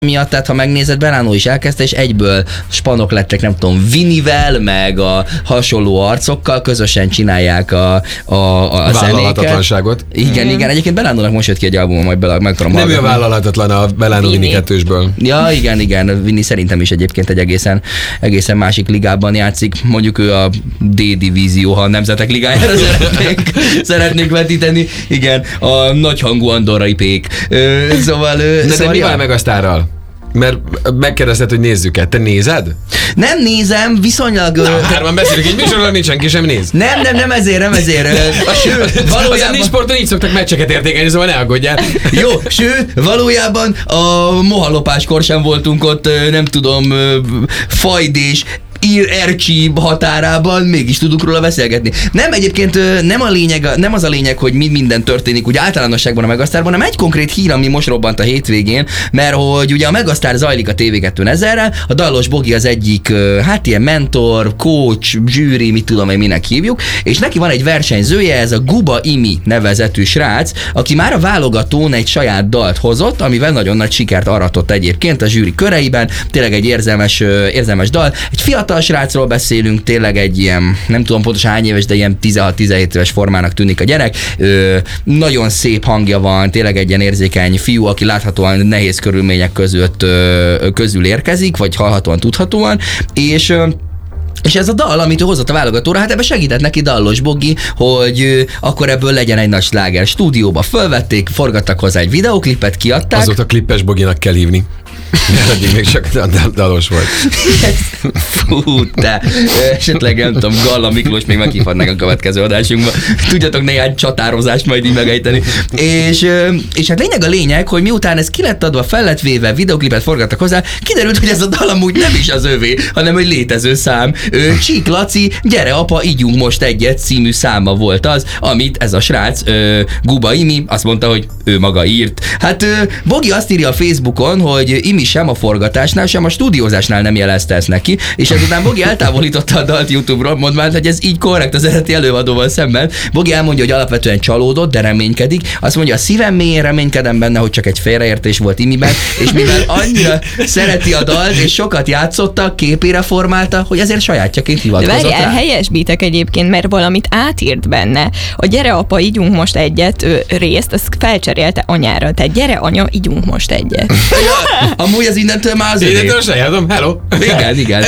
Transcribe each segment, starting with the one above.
miatt, tehát ha megnézed, Belánó is elkezdte, és egyből spanok lettek, nem tudom, Vinivel, meg a hasonló arcokkal, közösen csinálják a vállalhatatlanságot. Igen, igen. Egyébként Belánónak most jött ki egy album, majd meg tudom Nem hallgatni. ő vállalhatatlan a Belánó Vini 2-sből. Ja, igen. Vini szerintem is egyébként egy egészen másik ligában játszik. Mondjuk ő a D-divízió, ha a Nemzetek Ligájára szeretnénk vetíteni. Igen, a nagyhangú andorrai pék. Szóval mi van meg a sztárral? Mert megkérdezted, hogy nézzük-e. Te nézed? Nem nézem, viszonylag... Hárman beszélünk, így műsorban nincs senki sem néz. Nem ezért. Sőt, valójában... A sporton így szoktak meccseket értékelni, szóval ne aggódjál. Jó, sőt, valójában a mohalopáskor sem voltunk ott, nem tudom, Fajd és Ercsi határában, mégis tudunk róla beszélgetni. Nem, egyébként nem az a lényeg, hogy minden történik úgy általánosságban a Megasztárban, hanem egy konkrét hír, ami most robbant a hétvégén, mert hogy ugye a Megasztár zajlik a TV2 a Dallos Bogi az egyik, hát ilyen mentor, coach, zsűri, mit tudom én, minek hívjuk, és neki van egy versenyzője, ez a Guba Imi nevezetű srác, aki már a válogatón egy saját dalt hozott, amivel nagyon nagy sikert aratott egyébként a zsűri köreiben, tényleg egy érzelmes dal, egy fiatal srácról beszélünk, tényleg egy ilyen, nem tudom pontosan hány éves, de ilyen 16-17 éves formának tűnik a gyerek. Nagyon szép hangja van, tényleg egy ilyen érzékeny fiú, aki láthatóan nehéz körülmények közül érkezik, vagy hallhatóan, tudhatóan, és ez a dal, amit ő hozott a válogatóra, hát ebbe segített neki Dallos Bogi, hogy akkor ebből legyen egy nagy sláger. Stúdióba fölvették, forgattak hozzá egy videóklipet, kiadták. Azóta Klippes Boginak kell hívni. Eddig még csak Dallos volt. Fú, te esetleg nem tudom, Galla Miklós még meghívhatnánk a következő adásunkba. Tudjatok néhány csatározást majd így megejteni. És hát a lényeg, hogy miután ez ki lett adva, fel lett véve, videóklipet forgattak hozzá, kiderült, hogy ez a dal amúgy nem is az övé, hanem egy létező szám. Csík Laci, Gyere apa, ígyunk most egyet című száma volt az, amit ez a srác, Guba Imi, azt mondta, hogy ő maga írt. Hát Bogi azt írja a Facebookon, hogy Imi sem a forgatásnál, sem a stúdiózásnál nem jelezte ezt neki, és ezután Bogi eltávolította a dalt YouTube-ról, mondván, hogy ez így korrekt az eredeti előadóval szemben. Bogi elmondja, hogy alapvetően csalódott, de reménykedik. Azt mondja, a szívem mélyén reménykedem benne, hogy csak egy félreértés volt Imiben, és mivel annyira szereti a dalt, és sokat játszotta, képére formálta, hogy ezért sajátjaként hivatkozott rá. Várjál, helyesbítek egyébként, mert valamit átírt benne. A Gyere apa, ígyunk most egyet részt, azt felcserélte anyára. Tehát gyere anya, ígyunk most egyet. Amúgy ez innentől már az Innentől sajátom, hello. Igen.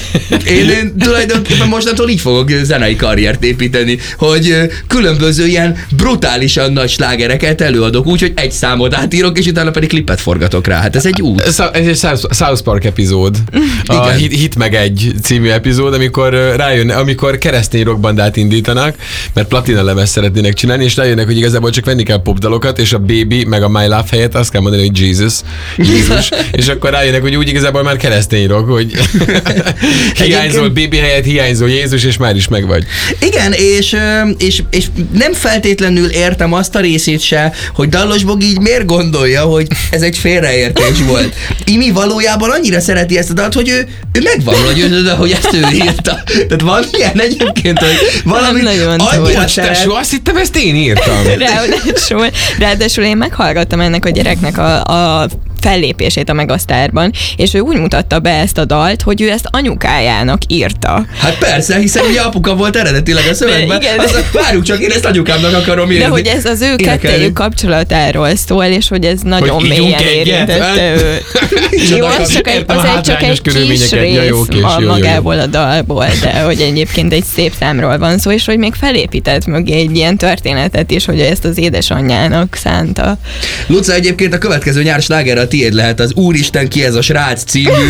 Én tulajdonképpen mostantól így fogok zenei karriert építeni, hogy különböző ilyen brutálisan nagy slágereket előadok, úgyhogy egy számot átírok, és utána pedig klipet forgatok rá. Hát ez egy út. Ez egy South Park epizód. A Hit meg egy című epizód, amikor keresztény rockbandát indítanak, mert platina lemez szeretnének csinálni, és rájönnek, hogy igazából csak venni kell popdalokat, és a Baby meg a My Love helyett azt kell mondani, hogy Jézus, és akkor rájönnek, hogy úgy igazából már keresztény rock, hogy hiányzol Baby helyett, hiányzol Jézus, és már is megvagy. Igen, és nem feltétlenül értem azt a részét se, hogy Dallos Bogi így miért gondolja, hogy ez egy félreértés volt. Imi valójában annyira szereti ezt a dalt, hogy ő meg van győződve, hogy ezt ő írta. Tehát van ilyen egyébként, hogy valami annyira szeret. Azt hittem, ezt én írtam. Ráadásul én meghallgattam ennek a gyereknek a fellépését a Megasztárban, és ő úgy mutatta be ezt a dalt, hogy ő ezt anyukájának írta. Hát persze, hiszen ugye apuka volt eredetileg a szövegben. Várjuk csak, én ezt anyukámnak akarom írni. De hogy ez az ő kettejük kapcsolatáról szól, és hogy ez nagyon mélyen érintette őt. Jó, az csak egy kis rész magából a dalból, de hogy egyébként egy szép számról van szó, és hogy még felépített mögé egy ilyen történetet is, hogy ezt az édesanyjának szánta. Luca, egyébként a következő nyár sláger a tiéd lehet, az Úristen, ki ez a srác című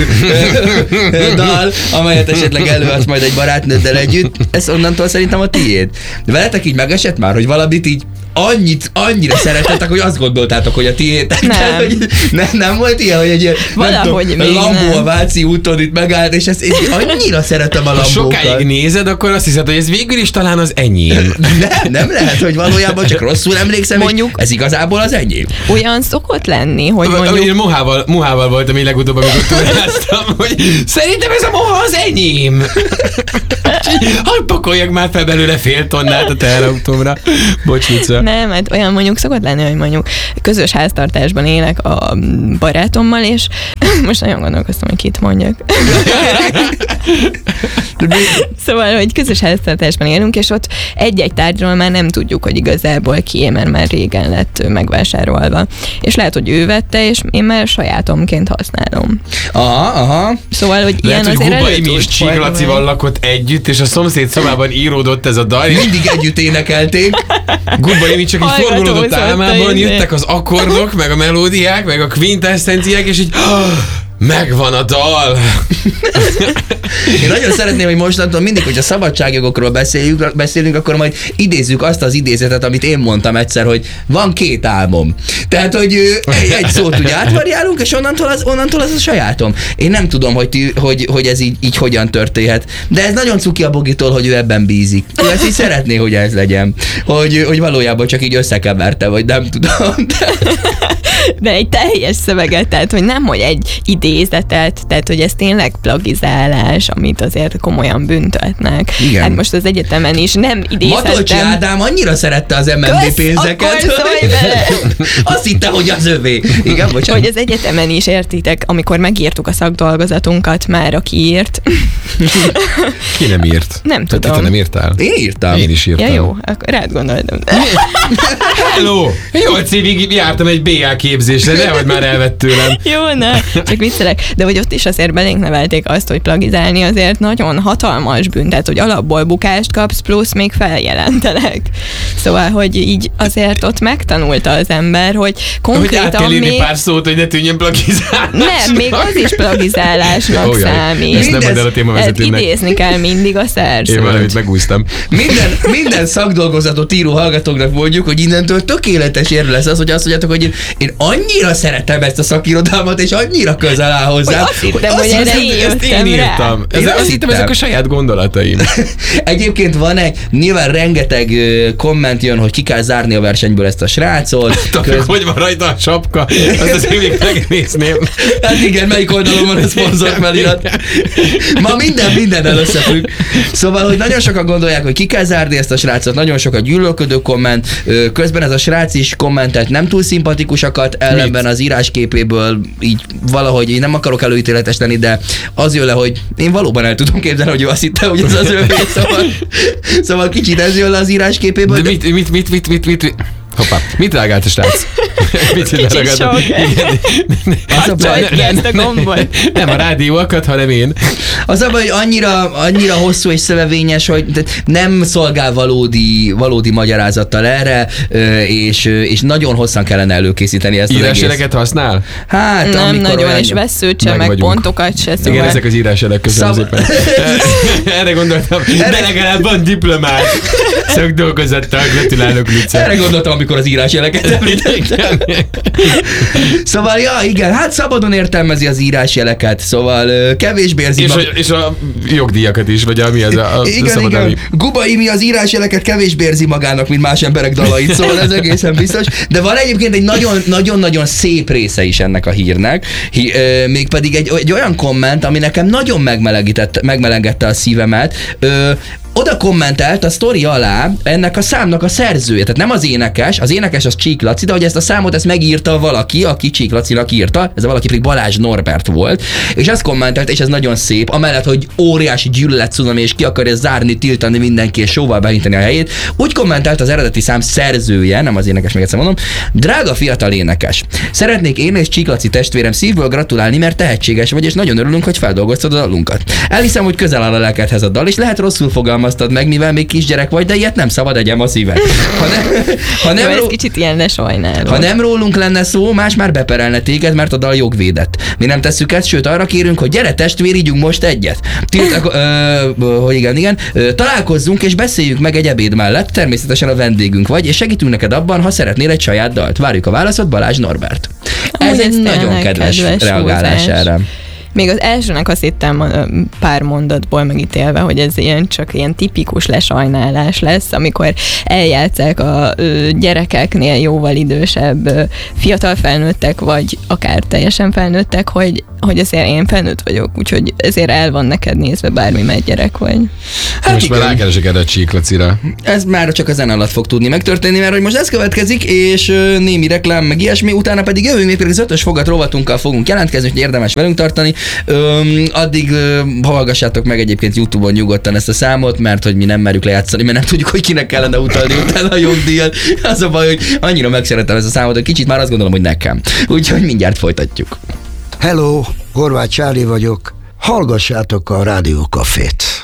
dal, amelyet esetleg előadsz majd egy barátnőddel együtt. Ez onnantól szerintem a tiéd. De veletek így megesett már, hogy valamit így annyira szeretettek, hogy azt gondoltátok, hogy a tiéd. Nem volt ilyen, hogy egy ilyen Lambó a Váci úton itt megállt, és ezt én annyira szeretem a Lambókat. Ha sokáig nézed, akkor azt hiszed, hogy ez végül is talán az enyém. Nem lehet, hogy valójában csak rosszul emlékszem, mondjuk, ez igazából az enyém. Olyan szokott lenni, hogy mondjuk... Én mohával voltam én legutóbb, amikor túráztam, hogy szerintem ez a moha az enyém. Hadd pakoljak már fel belőle fél tonnát a teherautómra. Bocs, vicc. oda. Nem, hát olyan mondjuk szokott lenni, hogy mondjuk közös háztartásban élek a barátommal, és most nagyon gondolkoztam, hogy kit mondjak. Szóval, hogy közös háztartásban élünk, és ott egy-egy tárgyról már nem tudjuk, hogy igazából kié, mert már régen lett megvásárolva. És lehet, hogy ő vette, és én már sajátomként használom. Aha. Szóval, hogy lehet, ilyen hogy azért Guba Imi és Csík Lacival lakott együtt, és a szomszéd szobában íródott ez a dal. Mindig együtt énekelték. Guba Imi csak így forgolódott álmában, jöttek az akkordok, meg a melódiák, meg a quintesszenciák, és így megvan a dal! Én nagyon szeretném, hogy mostantól mindig, hogy a szabadságjogokról beszélünk, akkor majd idézzük azt az idézetet, amit én mondtam egyszer, hogy van 2 álmom. Tehát, hogy egy szót úgy átvariálunk, és onnantól az a sajátom. Én nem tudom, hogy ez így hogyan történhet. De ez nagyon cuki a Bogitól, hogy ő ebben bízik. Ő ezt így szeretné, hogy ez legyen. Hogy valójában csak így összekeverte, vagy nem tudom. De egy teljes szöveget, tehát, hogy nem, hogy egy idézetet, tehát, hogy ez tényleg plagizálás, amit azért komolyan büntetnek. Igen. Hát most az egyetemen is nem idézettem. Matolcsi Ádám annyira szerette az MNB pénzeket, hogy azt hitte, hogy az övé. Igen, bocsánat. Hogy az egyetemen is értitek, amikor megírtuk a szakdolgozatunkat már, aki írt. Ki nem írt? Nem tudom. Te nem írtál? Én írtam. Én is írtam. Ja, jó, akkor rád gondoltam. Hello! 8 évig jártam egy BA képzésre, nehogy már elvett tőlem. Jó, ne, csak viccelek. De hogy ott is azért belénk nevelték azt, hogy plagizálni azért nagyon hatalmas bűn, tehát hogy alapból bukást kapsz, plusz még feljelentelek. Szóval, hogy így azért ott megtanulta az ember, hogy konkrétan hogy át kell írni pár szót, hogy ne tűnjön plagizálásnak. Nem, még az is plagizálásnak számít. Ezt nem ad el a témavezetőnek. Idézni kell mindig a szerzőt. Én valamit megúsztam. Minden szakdolgozatot író hallgatóknak mondjuk, hogy innentől tökéletes érv lesz az, hogy azt mondjátok, hogy én annyira szeretem ezt a szakirodalmat, és annyira közel áll hozzám. Azt hittem, hogy ezt én írtam. Azt hittem, ezek a saját gondolataim. Egyébként van nyilván rengeteg komment jön, hogy ki kell zárni a versenyből ezt a srácot. Hogy van rajta a sapka? Azt azért még megnézném. Hát igen, melyik oldalon van a szponzor felirat. Ma mindennel összefügg. Szóval, hogy nagyon sokan gondolják, hogy ki kell zárni ezt a srácot, nagyon sok a gyűlölködő komment. Közben ez a srác is kommentelt nem túl szimpatikusakat, ellenben az írásképéből így valahogy, én nem akarok előítéletes lenni, de az jön le, hogy én valóban el tudom képzelni, hogy ő azt hitte, hogy ez az övé, szóval kicsit ez jön le az írásképéből. De mit? Hoppá, mit reagált a srác? Kicsit sok. Nem a rádióakat, hanem én. Az a baj, hogy annyira hosszú és szövevényes, hogy nem szolgál valódi magyarázattal erre, és nagyon hosszan kellene előkészíteni ezt az egész. Írásjeleket használ? Hát, nem nagyon, olyan... és veszőt sem, meg pontokat se. Szóval. Igen, ezek az írásjelek, köszönöm szépen. Erre gondoltam, de legalább van diplomát. Szakdolgozattal, gratulálok, Lice. Erre gondoltam, amikor az írásjeleket említettem. Szóval, ja, igen, hát szabadon értelmezi az írásjeleket, szóval kevésbé érzi és a jogdíjakat is, vagy ami az a igen. Guba Imi az írásjeleket kevésbé érzi magának, mint más emberek dalait, szóval ez egészen biztos. De van egyébként egy nagyon-nagyon szép része is ennek a hírnek, mégpedig egy olyan komment, ami nekem nagyon megmelegette a szívemet. Oda kommentelt a sztori alá ennek a számnak a szerzője, tehát nem az énekes az Csík Laci, de hogy ezt a számot megírta valaki, aki Csík Lacinak írta, ez a valaki pedig Balázs Norbert volt, és ezt kommentelt, és ez nagyon szép, amellett, hogy óriási gyűlöletcunami, és ki akarja zárni, tiltani mindenki, és sóval behinteni a helyét, úgy kommentelt az eredeti szám szerzője, nem az énekes, még egyszer mondom, drága fiatal énekes, szeretnék én és Csík Laci testvérem szívből gratulálni, mert tehetséges vagy, és nagyon örülünk, hogy feldolgoztad a dalunkat. Elhiszem, hogy közel áll a lelkedhez a dal, és lehet rosszul fogalmaztad meg, mivel még kisgyerek vagy, de ilyet nem szabad egyem a szíved. Kicsit ilyen ne sajnálom. Ha nem rólunk lenne szó, más már beperelne téged, mert a dal jogvédett. Mi nem tesszük ezt, sőt arra kérünk, hogy gyere testvér, ígyunk most egyet. Igen. Találkozzunk és beszéljük meg egy ebéd mellett, természetesen a vendégünk vagy, és segítünk neked abban, ha szeretnél egy saját dalt. Várjuk a válaszot, Balázs Norbert. Ez egy nagyon kedves reagálás erre. Még az elsőnek azt hittem pár mondatból megítélve, hogy ez csak ilyen tipikus lesajnálás lesz, amikor eljátszák a gyerekeknél jóval idősebb fiatal felnőttek, vagy akár teljesen felnőttek, hogy azért én felnőtt vagyok, úgyhogy ezért el van neked nézve, bármi megy gyerek vagy. Hát most már rákeresek erre a Csíklacira. Ez már csak a zene alatt fog tudni megtörténni, mert hogy most ez következik, és némi reklám, meg ilyesmi, utána pedig jövünk, még pedig az 5-ös fogat rovatunkkal fogunk jelentkezni, hogy érdemes velünk tartani. Addig hallgassátok meg egyébként YouTube-on nyugodtan ezt a számot, mert hogy mi nem merjük lejátszani, mert nem tudjuk, hogy kinek kellene utalni utána a jogdíjat. Az a baj, hogy annyira megszerettem ezt a számot, hogy kicsit már azt gondolom, hogy nekem. Úgyhogy mindjárt folytatjuk. Hello, Horváth Csári vagyok. Hallgassátok a Rádió Cafét.